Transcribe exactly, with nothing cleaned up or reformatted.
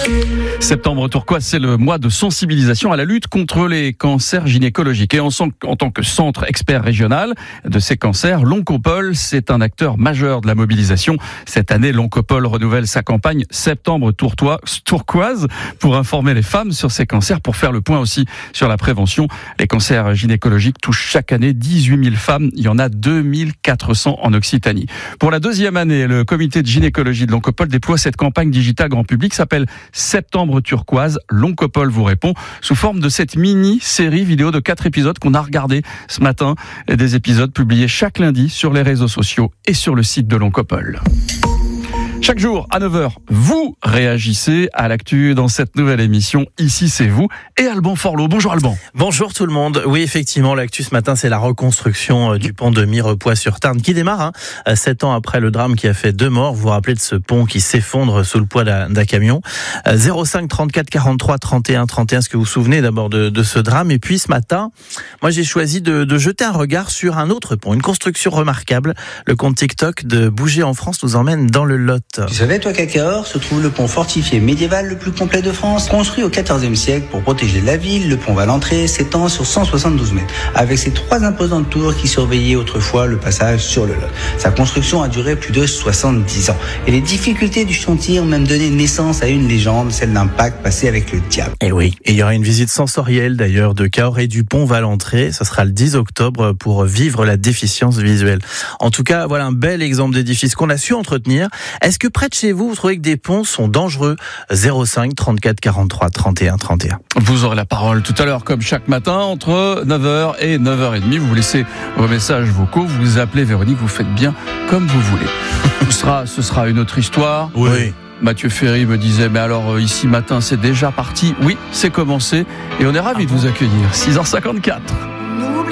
Septembre turquoise, c'est le mois de sensibilisation à la lutte contre les cancers gynécologiques. Et en, en tant que centre expert régional de ces cancers, l'Oncopole, c'est un acteur majeur de la mobilisation. Cette année, l'Oncopole renouvelle sa campagne Septembre turquoise pour informer les femmes sur ces cancers, pour faire le point aussi sur la prévention. Les cancers gynécologiques touchent chaque année dix-huit mille femmes. Il y en a deux mille quatre cents en Occitanie. Pour la deuxième année, le comité de gynécologie de l'Oncopole déploie cette campagne digitale grand public, s'appelle Septembre turquoise. L'Oncopole vous répond sous forme de cette mini-série vidéo de quatre épisodes qu'on a regardé ce matin. Des épisodes publiés chaque lundi sur les réseaux sociaux et sur le site de l'Oncopole. Chaque jour, à neuf heures, vous réagissez à l'actu dans cette nouvelle émission. Ici, c'est vous et Alban Forlot. Bonjour Alban. Bonjour tout le monde. Oui, effectivement, l'actu ce matin, c'est la reconstruction du pont de Mirepoix-sur-Tarn qui démarre, hein, sept ans après le drame qui a fait deux morts. Vous vous rappelez de ce pont qui s'effondre sous le poids d'un, d'un camion. zéro cinq trente-quatre quarante-trois trente et un trente et un, est-ce que vous vous souvenez d'abord de, de ce drame? Et puis ce matin, moi j'ai choisi de, de jeter un regard sur un autre pont, une construction remarquable. Le compte TikTok de Bouger en France nous emmène dans le Lot. Tu savais, toi, qu'à Cahors se trouve le pont fortifié médiéval le plus complet de France, construit au quatorzième siècle pour protéger la ville. Le pont Valentré s'étend sur cent soixante-douze mètres, avec ses trois imposantes tours qui surveillaient autrefois le passage sur le Lot. Sa construction a duré plus de soixante-dix ans. Et les difficultés du chantier ont même donné naissance à une légende, celle d'un pacte passé avec le diable. Et oui, et il y aura une visite sensorielle d'ailleurs de Cahors et du pont Valentré. Ça sera le dix octobre pour vivre la déficience visuelle. En tout cas, voilà un bel exemple d'édifice qu'on a su entretenir. Est-ce que près de chez vous, vous trouvez que des ponts sont dangereux? zéro cinq trente-quatre quarante-trois trente et un trente et un. Vous aurez la parole tout à l'heure, comme chaque matin, entre neuf heures et neuf heures trente. Vous vous laissez vos messages vocaux, vous appelez Véronique, vous faites bien comme vous voulez. ce, sera, ce sera une autre histoire. Oui. oui. Mathieu Ferry me disait, mais alors ici matin, c'est déjà parti. Oui, c'est commencé et on est ravis de vous accueillir. six heures cinquante-quatre.